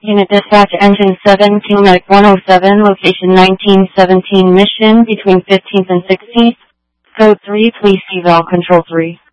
Unit Dispatch Engine 7, QMEC 107, location 1917 Mission between 15th and 16th. Code 3, please eval Control 3.